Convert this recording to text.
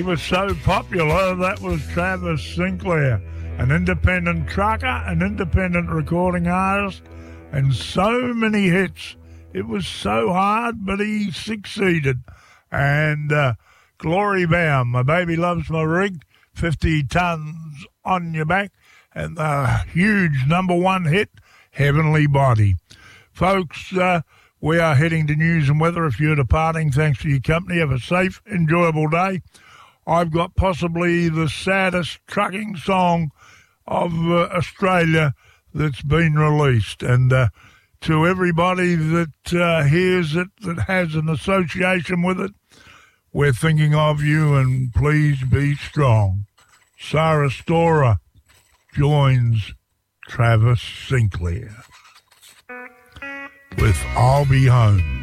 He was so popular. That was Travis Sinclair, an independent trucker, an independent recording artist, and so many hits. It was so hard, but he succeeded. And Glory Bound, My Baby Loves My Rig, 50 Tons on Your Back, and the huge number one hit, Heavenly Body. Folks, we are heading to news and weather. If you're departing, thanks for your company. Have a safe, enjoyable day. I've got possibly the saddest trucking song of Australia that's been released. And to everybody that hears it, that has an association with it, we're thinking of you, and please be strong. Sarah Storer joins Travis Sinclair with I'll Be Home.